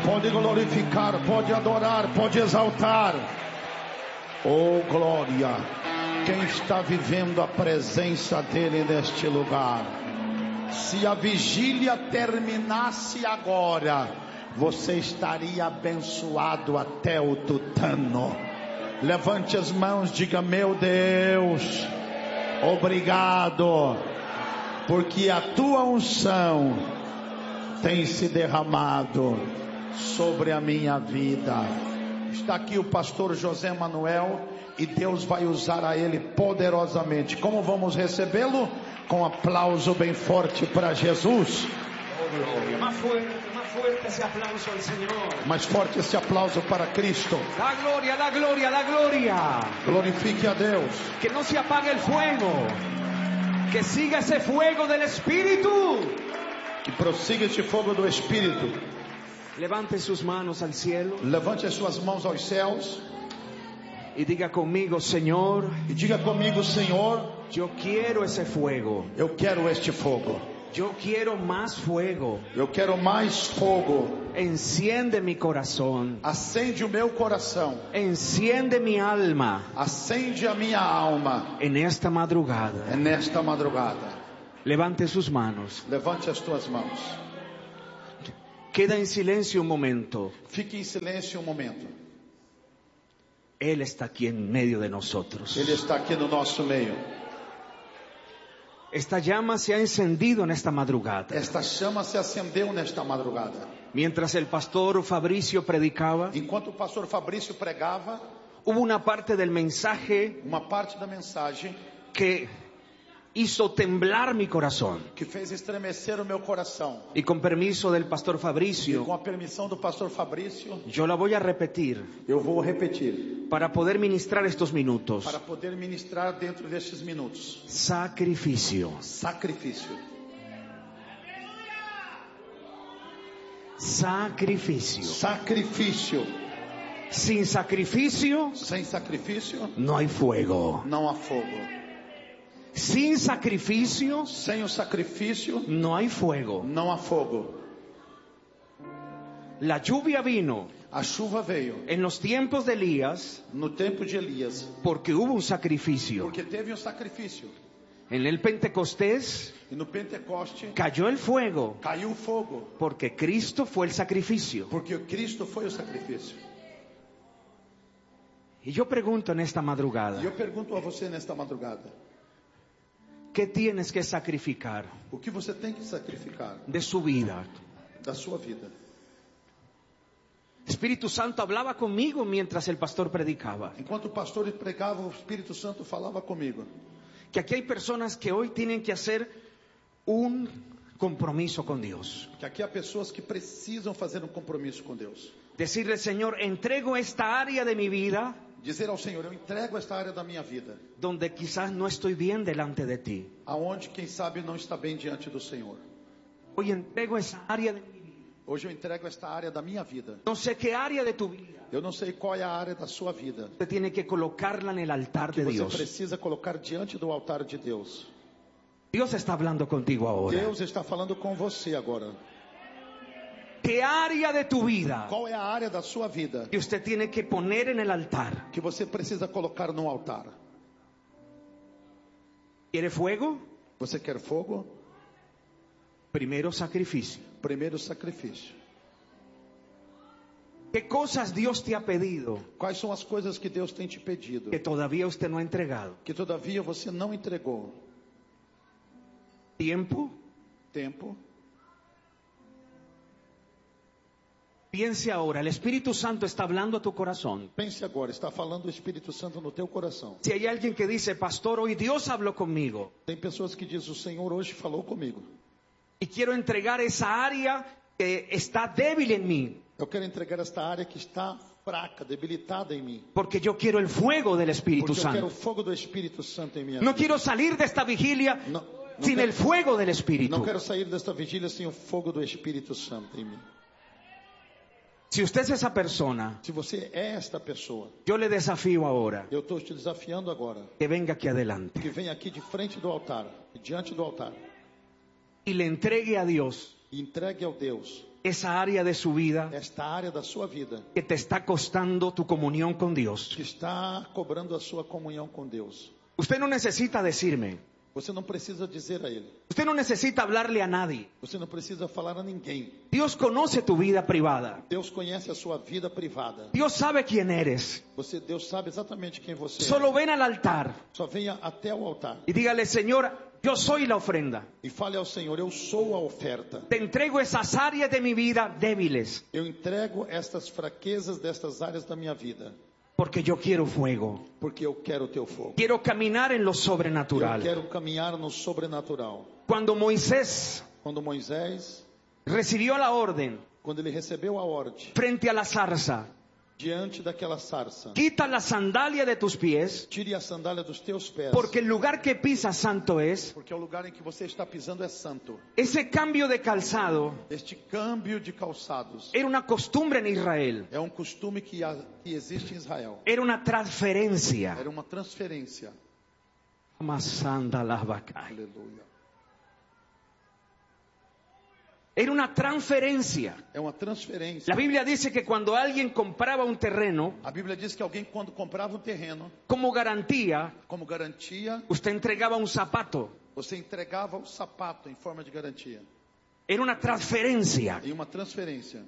Pode glorificar, pode adorar, pode exaltar. Oh glória! Quem está vivendo a presença dele neste lugar? Se a vigília terminasse agora, você estaria abençoado até o tutano. Levante as mãos, diga: meu Deus, obrigado, porque a tua unção tem se derramado sobre a minha vida. Está aqui o pastor José Manuel e Deus vai usar a ele poderosamente. Como vamos recebê-lo? Com um aplauso bem forte para Jesus. Más fuerte ese aplauso al Señor. Mais forte esse aplauso para Cristo. La gloria, la gloria, la gloria. Glorifique a Deus. Que no se apague el fuego. Que siga ese fuego del Espíritu. Que prossiga este fogo do Espírito. Levante sus manos al cielo. Levante as suas mãos aos céus. Y diga conmigo: Señor, E diga comigo: Senhor, yo quiero ese fuego. eu quero este fogo. Yo quiero más fuego. Eu quero mais fogo. Enciende mi corazón. Acende o meu coração. Enciende mi alma. Acende a minha alma. En esta madrugada. Nesta madrugada. Levante sus manos. Levante as tuas mãos. Queda en silencio un momento. Fique em silêncio um momento. Él está aquí en medio de nosotros. Ele está aqui no nosso meio. Esta llama se ha encendido en esta madrugada. Esta chama se acendeu nesta madrugada. Mientras el pastor Fabricio predicaba, Enquanto o pastor Fabrício pregava, hubo una parte del mensaje uma parte da mensagem que hizo temblar mi corazón. que fez estremecer o meu coração. Y con permiso del pastor E Fabricio, com a permissão do pastor Fabrício, yo la voy a repetir eu vou repetir para poder ministrar estos minutos. para poder ministrar dentro destes minutos. Sacrificio. Sacrifício. Sacrificio. Sacrifício. Sin sacrificio Sem sacrifício, no hay fuego. não há fogo. Sin sacrificio Sem o sacrifício, no hay fuego. não há fogo. La lluvia vino A chuva veio en los tiempos de Elías no tempo de Elias, porque hubo un sacrificio. porque teve um sacrifício. En el Pentecostés E no Pentecoste cayó el fuego caiu o fogo, porque Cristo fue el sacrificio. porque Cristo foi o sacrifício. Y yo pregunto en esta E madrugada, eu pergunto a você nesta madrugada, ¿qué tienes que sacrificar o que você tem que sacrificar de su vida? da sua vida? Espíritu Santo hablaba conmigo mientras el pastor predicaba. Enquanto o pastor pregava, o Espírito Santo falava comigo. Que aquí hay personas que hoy tienen que hacer un compromiso con Dios. Que aqui há pessoas que precisam fazer um compromisso com Deus. Decirle: Señor, entrego esta área de mi vida Dizer ao Senhor, eu entrego esta área da minha vida, donde quizás no estoy bien delante de ti. aonde quem sabe não está bem diante do Senhor. Hoy entrego esa área de mi vida. Hoje eu entrego esta área da minha vida. No sé qué área de tu vida Eu não sei qual é a área da sua vida usted tiene que colocarla en el altar que de você Dios. precisa colocar diante do altar de Deus. Dios está hablando contigo ahora. Deus está falando com você agora. ¿Qué área de tu vida Qual é a área da sua vida que usted tiene que poner en el altar? que você precisa colocar no altar? ¿Quiere fuego? Você quer fogo? Primero sacrificio. Primeiro sacrifício. ¿Qué cosas Dios te ha pedido Quais são as coisas que Deus tem te pedido, que todavía usted no ha entregado? que todavia você não entregou? Tiempo. Tempo. Piense ahora, el Espíritu Santo está hablando a tu corazón. Pense agora, está falando o Espírito Santo no teu coração. Si hay alguien que dice: pastor, hoy Dios habló conmigo Tem pessoas que dizem, o Senhor hoje falou comigo. y quiero entregar esa área que está débil en mí, Eu quero entregar esta área que está fraca, debilitada em mim. porque yo quiero el fuego del Espíritu Porque eu quero o Santo. fogo do Espírito Santo em minha No vida. quiero salir de esta vigilia Não, não sin quero- el fuego del Espíritu. Não quero sair desta vigília sem o fogo do Espírito Santo em mim. Si usted es esa persona, Se você é esta pessoa, yo le desafío ahora eu estou te desafiando agora, que venga aquí adelante que venha aqui de frente do altar, diante do altar, y le entregue a Dios Entregue ao Deus esa área de su vida esta área da sua vida que te está costando tu comunión con Dios. que está cobrando a sua comunhão com Deus. Usted no necesita decirme, Você não precisa dizer a Ele. usted no necesita hablarle a nadie. Você não precisa falar a ninguém. Dios conoce tu vida privada. Deus conhece a sua vida privada. Dios sabe quién eres. Deus sabe exatamente quem você Solo é. ven al altar Só venha até o altar y dígale, Señor, yo soy la ofrenda. e fale ao Senhor: eu sou a oferta. Te entrego esas áreas de mi vida débiles, Eu entrego estas fraquezas destas áreas da minha vida, porque yo quiero fuego. porque eu quero o teu fogo. Quiero caminar en lo Eu sobrenatural. quero caminhar no sobrenatural. Cuando Moisés Quando Moisés, recibió la orden quando ele recebeu a ordem frente a la zarza, diante daquela sarça: quita la sandalia de tus pies, tire a sandália dos teus pés, porque el lugar que pisas santo es. porque o lugar em que você está pisando é santo. Ese cambio de calzado Este câmbio de calçados era una costumbre en Israel, é costume que existe em Israel. era una transferencia. Era uma transferência. Aleluia. Era una transferencia. É uma transferência. La Biblia dice que cuando alguien compraba un terreno, A Bíblia diz que alguém, quando comprava um terreno, como garantía, como garantia, usted entregaba un zapato. você entregava o sapato em forma de garantia. Era una transferencia. Em uma transferência.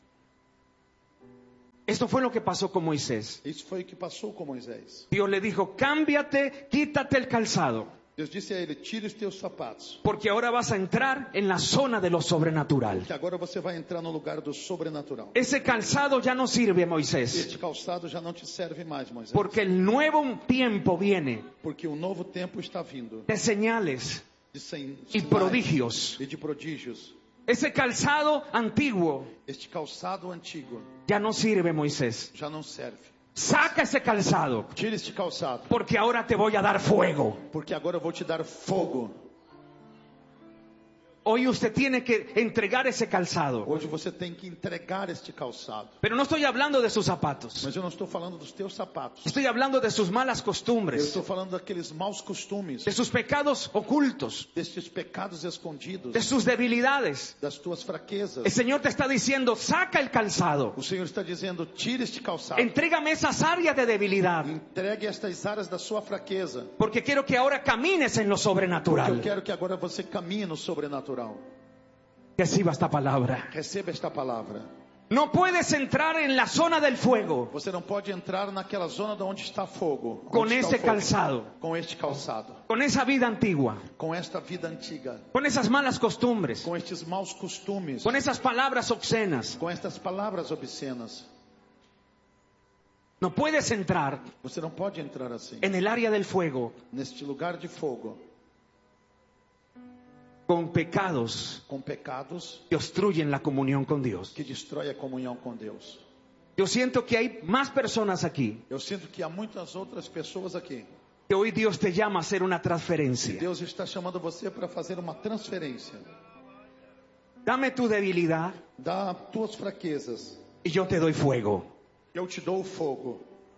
Esto fue lo que pasó con Moisés. Isso foi o que passou com Moisés. Dios le dijo, cámbiate, quítate el calzado, Deus disse a ele: tire os teus sapatos, porque ahora vas a entrar en la zona de lo sobrenatural. que agora você vai entrar no lugar do sobrenatural. Ese calzado ya no sirve, Moisés, Este calçado já não te serve mais, Moisés, porque el nuevo tiempo viene porque o novo tempo está vindo de señales de y prodigios. e de prodígios. Ese calzado antiguo Este calçado antigo ya no sirve, Moisés. já não serve. Saca ese calzado, Tire este calçado, porque ahora te voy a dar fuego. porque agora eu vou te dar fogo. Hoy usted tiene que entregar ese calzado. Hoje você tem que entregar este calçado. Pero no estoy hablando de sus zapatos. Mas eu não estou falando dos teus sapatos. Estoy hablando de sus malas Eu costumbres, estou falando daqueles maus costumes, de sus pecados ocultos, destes pecados escondidos, de sus debilidades. das tuas fraquezas. El Señor te está diciendo, saca el calzado. O Senhor está dizendo: tire este calçado. Entrégame esas áreas de debilidad, Entregue estas áreas da sua fraqueza. porque quiero que ahora camines en lo Eu sobrenatural. quero que agora você caminhe no sobrenatural. Reciba esta palabra. Receba esta palavra. No puedes entrar en la zona del fuego Você não pode entrar naquela zona de onde está fogo. con onde está ese o fogo. calzado, Com este calçado. con esa vida antigua, Com esta vida antiga. con esas malas costumbres, Com estes maus costumes. con esas palabras obscenas. Com estas palavras obscenas. No puedes entrar Você não pode entrar assim. en el área del fuego Neste lugar de fogo. con pecados Com pecados que obstruyen la comunión con Dios. que destrói a comunhão com Deus. Yo siento que hay más personas aquí Eu sinto que há muitas outras pessoas aqui. que hoy Dios te llama a hacer una transferencia. Deus está chamando você para fazer uma transferência. Dame tu debilidad Dá tuas fraquezas. y yo te doy fuego. Eu te dou o fogo.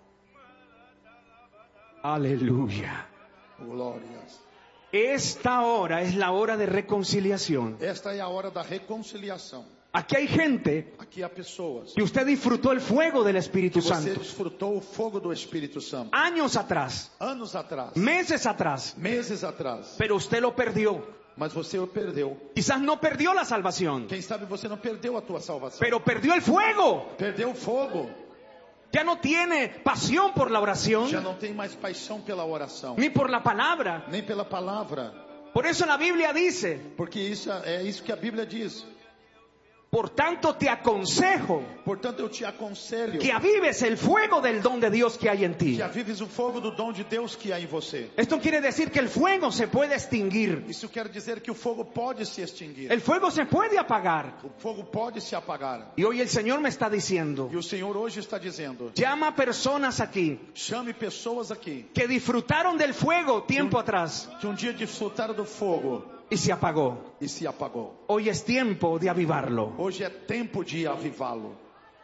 Aleluya. Glórias. Esta hora es la hora de reconciliación. Esta é a hora da reconciliação. Aquí hay gente Aqui há pessoas que usted disfrutó el fuego del Espíritu que você Santo desfrutou o fogo do Espírito Santo. años atrás, Anos atrás. meses atrás, Meses atrás. pero usted lo perdió. Mas você o perdeu. Quizás no perdió la salvación, Quem sabe você não perdeu a tua salvação. pero perdió el fuego. Perdeu o fogo. Ya no tiene pasión por la Já oración não tem mais paixão pela oração. ni por la palabra. Nem pela palavra. Por eso la Biblia dice, Porque isso é isso que a Bíblia diz. por tanto te aconsejo Portanto, eu te aconselho que avives el fuego del don de Dios que hay en ti. que avives o fogo do dom de Deus que há em você. Esto quiere decir que el fuego se puede extinguir, Isso quer dizer que o fogo pode se extinguir. el fuego se puede apagar. O fogo pode se apagar. Y hoy el Señor me está diciendo, E o Senhor hoje está dizendo: llama a personas aquí chame pessoas aqui que disfrutaron del fuego tiempo atrás que dia desfrutaram do fogo y se apagó. e se apagou. Hoy es tiempo de avivarlo. Hoje é tempo de avivá-lo.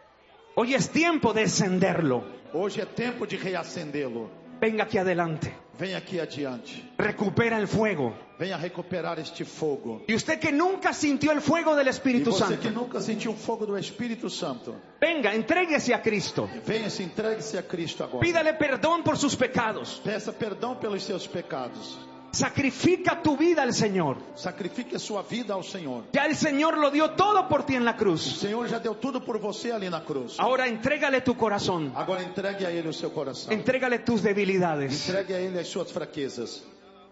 Hoy es tiempo de encenderlo. Hoje é tempo de reacendê-lo. Venga aquí adelante. Venha aqui adiante. Recupera el fuego. Venha recuperar este fogo. Y usted que nunca sintió el fuego del E Espíritu você Santo, que nunca sentiu o fogo do Espírito Santo, venga, entréguese a Cristo. venha, se entregue-se a Cristo agora. Pídale perdón por sus pecados. Peça perdão pelos seus pecados. Sacrifica tu vida al Señor. Sacrifique a sua vida ao Senhor. Ya el Señor lo dio todo por ti en la O cruz. Senhor já deu tudo por você ali na cruz. Ahora entrégale tu corazón. Agora entregue a Ele o seu coração. Entrégale tus debilidades. Entregue a Ele as suas fraquezas.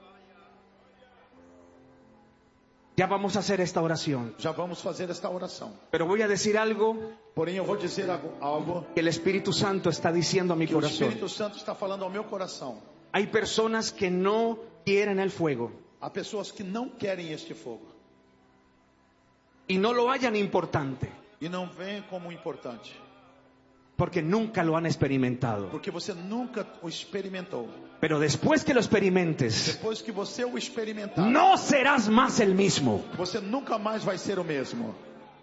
Ya vamos a hacer esta oración. Já vamos fazer esta oração. Pero voy a decir algo Porém, eu vou dizer algo que el Espíritu Santo está diciendo a mi que o corazón. Espírito Santo está falando ao meu coração. Hay personas que no quieren el fuego Há pessoas que não querem este fogo y no lo hallan importante e não veem como importante, porque nunca lo han experimentado. porque você nunca o experimentou. Pero después que lo experimentes, Depois que você o experimentar, no serás más el mismo. você nunca mais vai ser o mesmo.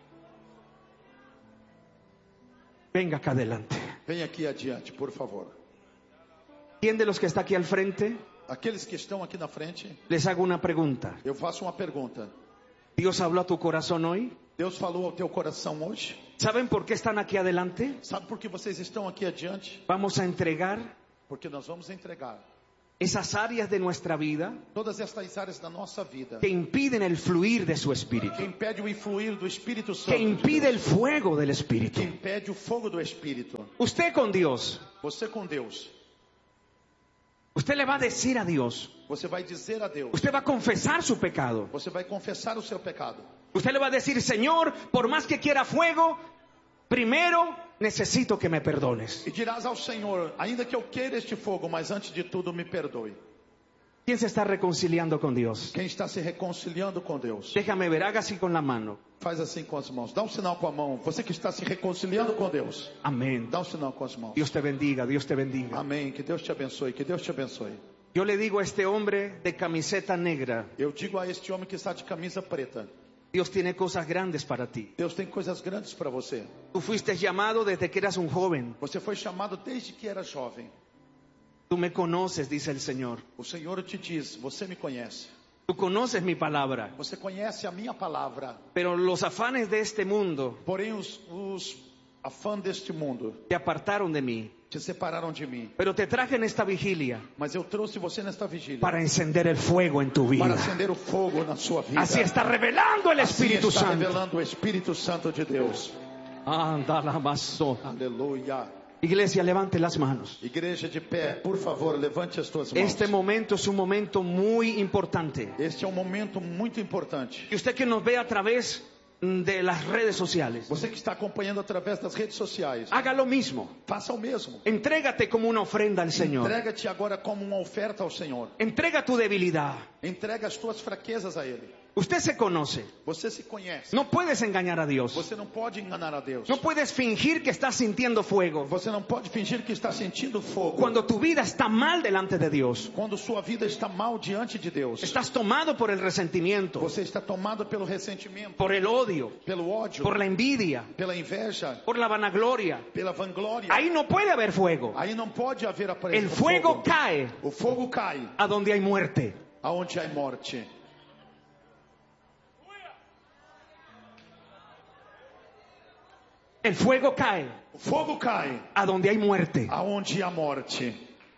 Venga acá adelante. Venha aqui adiante, por favor. ¿Quién de los que está aquí al frente? Aqueles que estão aqui na frente, Les hago una pregunta. eu faço uma pergunta. ¿Dios habló a tu corazón hoy? Deus falou ao teu coração hoje? ¿Saben por qué están aquí adelante? Sabe por que vocês estão aqui adiante? Vamos a entregar Porque nós vamos entregar esas áreas de nuestra vida todas estas áreas da nossa vida que impiden el fluir de su que espíritu, impede o influir do Espírito que Santo, de impide el Deus, fuego del espíritu. que impede o fogo do Espírito. Usted con Dios, Você com Deus, usted le va a decir a Dios, você vai dizer a Deus, usted va a confesar su pecado. você vai confessar o seu pecado. Usted le va a decir, Señor, por más que quiera fuego, primero necesito que me perdones. E dirás ao Senhor, ainda que eu queira este fogo, mas antes de tudo me perdoe. ¿Quién se está reconciliando con Dios? Quem está se reconciliando com Deus, Déjame ver, haga así con la mano. faz assim com as mãos. Dá um sinal com a mão. Você que está se reconciliando com Deus, Amén. dá um sinal com as mãos. Dios te bendiga, Dios te bendiga. Amém. Que Deus te abençoe. Que Deus te abençoe. Yo le digo a este hombre de camiseta negra, Eu digo a este homem que está de camisa preta, Dios tiene cosas grandes para ti. Deus tem coisas grandes para você. Tú fuiste llamado desde que eras un joven. Você foi chamado desde que era jovem. Tú me conoces, dice el Señor. O Senhor te diz, você me conhece. Tú conoces mi palabra. Você conhece a minha palavra. Pero los afanes de este mundo Porém, os afãs deste mundo te apartaron de mí. te separaram de mim. Pero te traje en esta vigilia Mas eu trouxe você nesta vigília para encender el fuego en tu para vida. acender o fogo na sua vida. Así está revelando el Assim Espíritu está Santo. revelando o Espírito Santo de Deus. Anda la mazo. Aleluia. Iglesia, levante las manos. Igreja de pé, por favor, levante as tuas mãos. Este momento es un momento muy importante. Este é um momento muito importante. Y usted que nos ve a través de las redes sociales, Você que está acompanhando através das redes sociais, haga lo mismo. faça o mesmo. Entrégate como una ofrenda al Señor. Entrega-te agora como uma oferta ao Senhor. Entrega tu debilidad. Entrega as tuas fraquezas a Ele. Usted se conoce. Você se conhece. No puedes engañar a Dios. Você não pode enganar a Deus. No puedes fingir que estás sintiendo fuego Você não pode fingir que está sentindo fogo. cuando tu vida está mal delante de Dios. Quando sua vida está mal diante de Deus. Estás tomado por el resentimiento, Você está tomado pelo ressentimento, por el odio, pelo ódio, por la envidia, pela inveja, por la vanagloria. pela vanglória. Ahí no puede haber fuego. Aí não pode haver a presença El do fuego fogo. cae O fogo cai a donde hay muerte. aonde há morte. El fuego cae O fogo cai a donde hay muerte. aonde há morte.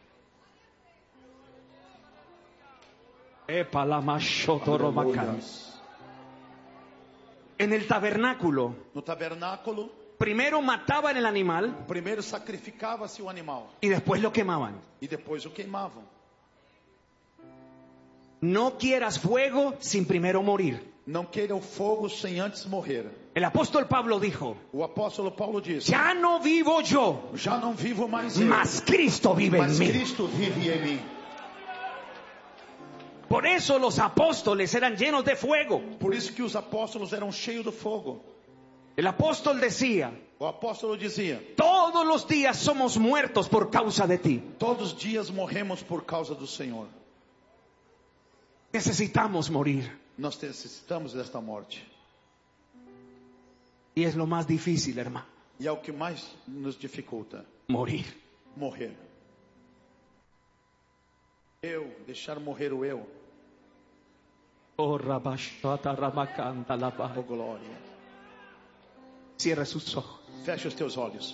Aleluya. En el tabernáculo, No tabernáculo, primero mataban el animal primeiro sacrificava-se o animal y después lo quemaban. e depois o queimavam. No quieras fuego sin primero morir. Não queira o fogo sem antes morrer. El apóstol Pablo dijo, O apóstolo Paulo disse: ya no vivo yo, já não vivo mais eu, mas Cristo vive en mas mí. Cristo vive em mim. Por eso los apóstoles eran llenos de fuego. Por isso que os apóstolos eram cheios do fogo. El apóstol decía, O apóstolo dizia: todos los días somos muertos por causa de ti. todos os dias morremos por causa do Senhor. Necesitamos morir. Nós necessitamos desta morte. Y es lo más difícil, hermano, E é o que mais nos dificulta: morir. morrer. Eu, deixar morrer o eu. Oh, Rabashata Ramakanta Laba. Oh, glória. Cierra sus ojos. Feche os teus olhos.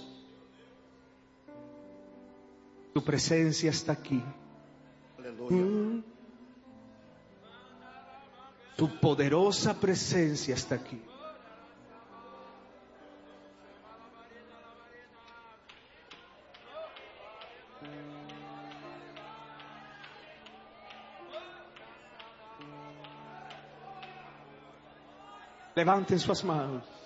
Tu presencia está aquí. Aleluia. Tu poderosa presencia está aquí. Levanten sus manos.